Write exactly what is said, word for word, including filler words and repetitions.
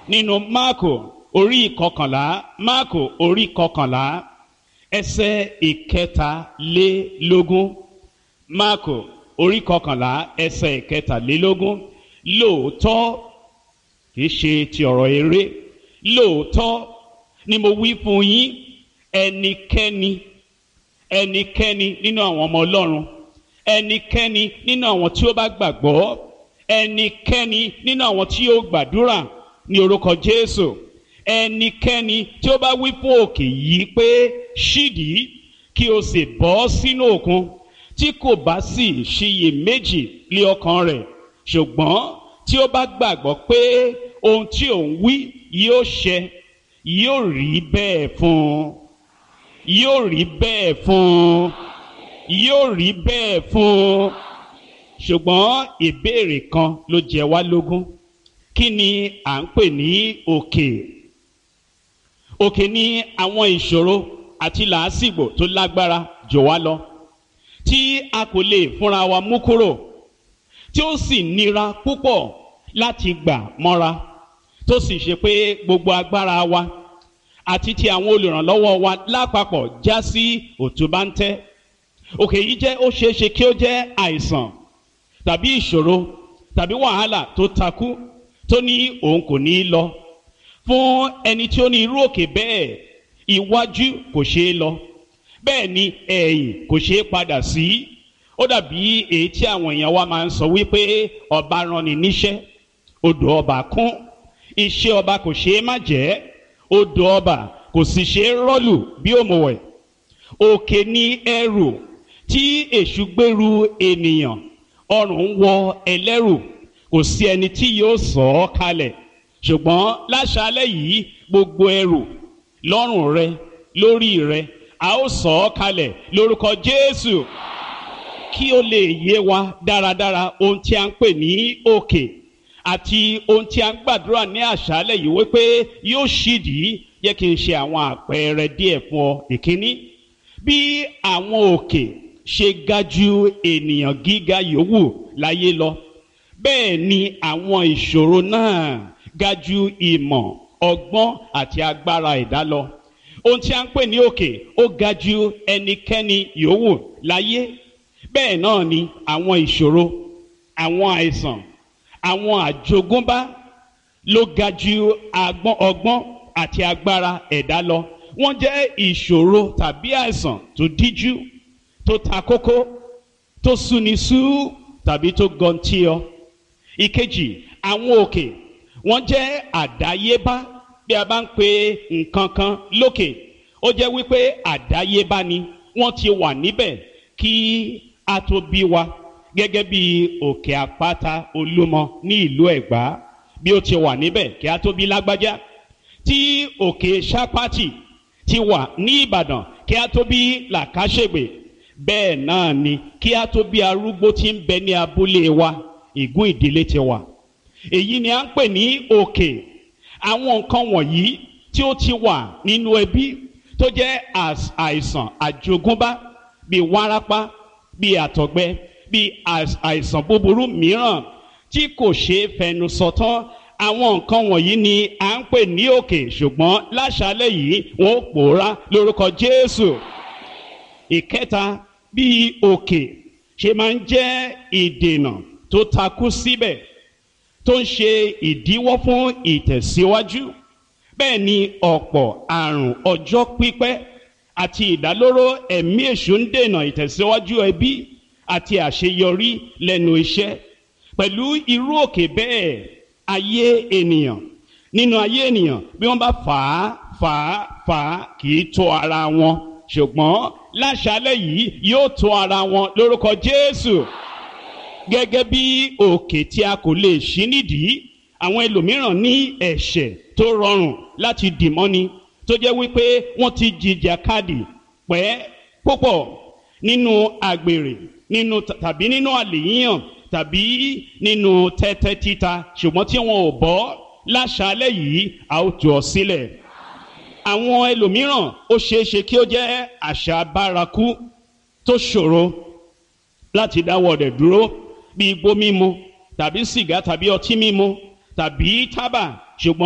nínú Máàkù orí ìkọkànlá Máàkù orí ìkọkànlá ẹsẹ̀ ìkẹtàlélógún. Máàkù orí ìkọkànlá ẹsẹ̀ ìkẹtàlélógún. Lóòótọ́ kìí ṣe ti ọ̀rọ̀ eré, lóòótọ́ ni mo wí fún yín, ẹnikẹ́ni ẹnikẹ́ni nínú àwọn ọmọ Ọlọ́run, ẹnikẹ́ni nínú àwọn tí ó bá gbàgbọ́, ẹnikẹ́ni nínú àwọn tí ó gbàdúrà ní orúkọ Jésù, ẹnikẹ́ni tí ó bá wí fún òkè yìí pé ṣídìí kí o sì bọ́ sínú òkun, tí kò bá sì ṣiyèméjì lé ọkàn rẹ̀, ṣùgbọ́n tí ó bá gbàgbọ́ pé ohun tí òun wí yóò ṣẹ, yóò rí bẹ́ẹ̀ fún un, yóò rí bẹ́ẹ̀ fún un, yóò rí bẹ́ẹ̀ fún un. Ṣùgbọ́n ìbéèrè kan ló jẹ wá lógún. Kí ni à ń pè ní òkè? Òkè ni àwọn ìṣòro àti làásìgbò tó lágbára jù wá lọ, tí a kò lè fúnra wa mú kúrò, tí ó sì nira púpọ̀ láti gbà mọ́ra, tó sì ṣe pé gbogbo agbára wa àti ti àwọn olùrànlọ́wọ́ wa lápapọ̀ já sí òtúbáńtẹ́. Òkè yìí jẹ́ ó ṣeéṣe kí ó jẹ́ àìsàn tàbí ìṣòro tàbí wàhálà tó takú tó ní òun kò ní lọ. Fún ẹni tí ó ní irú òkè bẹ́ẹ̀, iwájú kò ṣeé lọ, bẹ́ẹ̀ ni ẹ̀yìn kò ṣeé padà sí. Ó dàbí èyí tí àwọn èèyàn wa máa ń sọ wípé ọba rán ni níṣẹ́, odò ọba kún, iṣẹ́ ọba kò ṣeé má jẹ́, odò ọba kò sì ṣeé rọ́lù bí òmùwẹ̀. Òkè ni ẹrù tí èṣù gbèrú ènìyàn, ọrùn ń wọ ẹlẹ́rù, kò sí ẹni tí yóò sọ ọ́ kalẹ̀. Ṣùgbọ́n láṣálẹ́ yìí, gbogbo ẹrù lọ́rùn rẹ, lórí rẹ, a ó sọ ọ́ kalẹ̀ lórúkọ Jésù. Kí ó lè yé wa dáradára ohun tí a ń pè ní òkè àti ohun tí a ń gbàdúrà ní àṣálẹ́ yìí wípé yóò ṣídìí, yẹ kí n ṣe àwọn àpẹẹrẹ díẹ̀ fún ọ. Ìkíní, bí àwọn òkè ṣe ga ju ènìyàn gíga yòówù láyé lọ, bẹ́ẹ̀ ni àwọn ìṣòro náà ga ju ìmọ̀, ọgbọ́n àti agbára ẹ̀dá lọ. Ohun tí a ń pè ní òkè ó ga ju ẹnikẹ́ni yòówù láyé. Bẹ́ẹ̀ náà ni àwọn ìṣòro, àwọn àìsàn, àwọn àjogúnbá ló ga ju ọgbọ́n àti agbára ẹ̀dá lọ. Wọ́n jẹ́ ìṣòro tàbí àìsàn tó díjú, tó ta kókó, tó súni sú tàbí tó gọ̀ǹtì ọ. Ìkejì, àwọn òkè wọ́n jẹ́ àdáyébá. Bí a bá ń pe nǹkan kan lókè, ó jẹ́ wípé àdáyébá ni, wọ́n ti wà níbẹ̀ kí a tó bí wa. Gẹ́gẹ́ bí òkè àpáta Olúmọ ní ìlú Ẹ̀gbá, bí ó ti wà níbẹ̀ kí a tó bí lágbájá. Tí òkè Ṣápátì ti wà ní Ìbàdàn kí a tó bí Làkàṣègbè, bẹ́ẹ̀ náà ni kí a tó bí arúgbó tí ń bẹ ní abúlé wa, Ìgún ìdílé ti wà. Èyí ni a ń pè ní òkè. Àwọn nǹkan wọ̀nyí tí ó ti wà nínú ẹbí tó jẹ́ àìsàn àjogúnbá, bíi wárápá, bíi àtọ̀gbẹ, bíi àìsàn búburú mìíràn tí kò ṣeé fẹnu sọ tán. Àwọn nǹkan wọ̀nyí ni à ń pè ní òkè, ṣùgbọ́n láṣálẹ́ yìí wọ́n ó pòórá lórúkọ Jésù. Ìkẹta, bí òkè ṣe máa ń jẹ́ ìdènà tó takú síbẹ̀, tó ń ṣe ìdíwọ́ fún ìtẹ̀síwájú, bẹ́ẹ̀ ni ọ̀pọ̀ àrùn ọjọ́ pípẹ́ àti ìdálóró ẹ̀mí èṣù ń dènà ìtẹ̀síwájú ẹbí àti àṣeyọrí lẹ́nu iṣẹ́. Pẹ̀lú irú òkè bẹ́ẹ̀, ayé ènìyàn, nínú ayé ènìyàn, bí wọ́n bá fà á fà á fà á kì í tó ara wọn, ṣùgbọ́n láṣálẹ́ yìí yóò tó ara wọn lórúkọ Jésù. Gẹ́gẹ́ bí òkè tí a kò lè ṣí nídìí, àwọn ẹlòmíràn ní ẹ̀ṣẹ̀ tó rọrùn láti dìmọ́ni, tó jẹ́ wípé wọ́n ti jìjàkadì pẹ́ púpọ̀ nínú àgbèrè, nínú tàbí nínú àlè yíyàn, tàbí nínú tẹ́tẹ́ títa, ṣùgbọ́n tí wọn ò bọ́, láṣálẹ́ yìí a ó tú ọ sílẹ̀. Àwọn ẹlòmíràn ó ṣeéṣe kí ó jẹ́ àṣà bárakú tó ṣòro láti dáwọ́ rẹ̀ dúró, bí igbó mímu tàbí sìgá tàbí ọtí mímu tàbí tábà, ṣùgbọ́n